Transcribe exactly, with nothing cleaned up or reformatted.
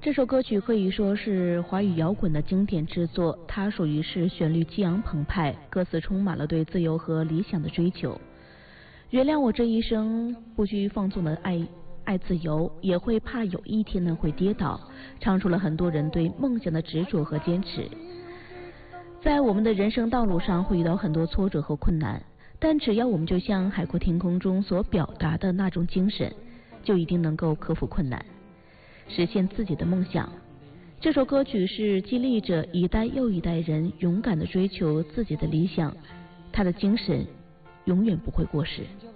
这首歌曲可以说是华语摇滚的经典之作，它属于是旋律激昂澎湃，歌词充满了对自由和理想的追求。原谅我这一生不需放纵的爱爱自由，也会怕有一天呢会跌倒，唱出了很多人对梦想的执着和坚持。在我们的人生道路上会遇到很多挫折和困难，但只要我们就像海阔天空中所表达的那种精神，就一定能够克服困难，实现自己的梦想。这首歌曲是激励着一代又一代人勇敢地追求自己的理想，他的精神永远不会过时。